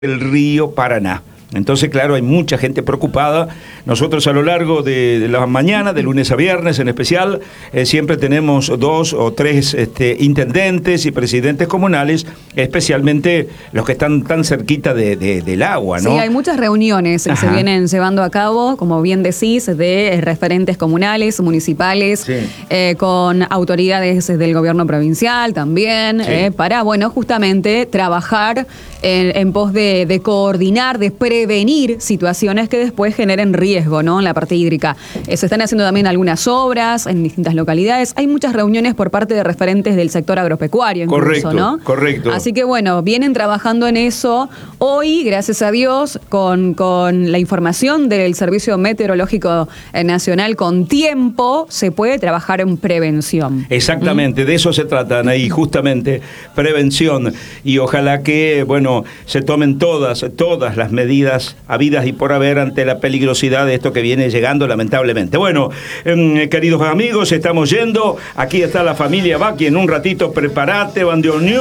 el río Paraná. Entonces, claro, hay mucha gente preocupada. Nosotros a lo largo de la mañana, de lunes a viernes en especial, siempre tenemos 2 o 3 intendentes y presidentes comunales, especialmente los que están tan cerquita del agua, ¿no? Sí, hay muchas reuniones que se vienen llevando a cabo, como bien decís, de referentes comunales, municipales, Sí. con autoridades del gobierno provincial también, Sí. para, bueno, justamente trabajar en pos de coordinar, de prevenir situaciones que después generen riesgo, ¿no?, en la parte hídrica. Se están haciendo también algunas obras en distintas localidades. Hay muchas reuniones por parte de referentes del sector agropecuario, incluso, Correcto, ¿no? correcto. Así que bueno, vienen trabajando en eso. Hoy, gracias a Dios, con la información del Servicio Meteorológico Nacional con tiempo, se puede trabajar en prevención. Exactamente, de eso se trata, Anaí, justamente, prevención. Y ojalá que, bueno, se tomen todas las medidas habidas y por haber ante la peligrosidad de esto que viene llegando, lamentablemente. Bueno, queridos amigos, estamos yendo. Aquí está la familia Baki. En un ratito, prepárate, Bandeón News.